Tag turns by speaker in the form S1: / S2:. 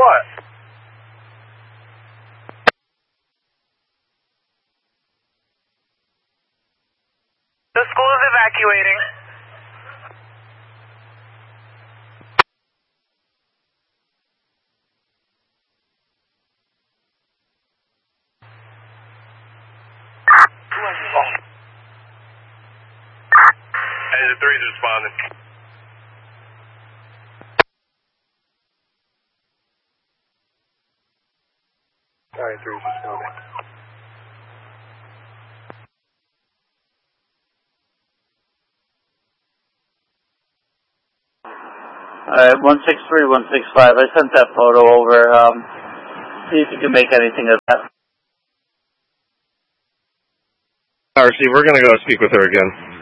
S1: what?
S2: The school is evacuating.
S1: Engine 3 is responding. Sorry, 3 is responding.
S3: Alright, 163, 165. I sent that photo over. See if you can make anything of that.
S4: RC, we're going to go speak with her again.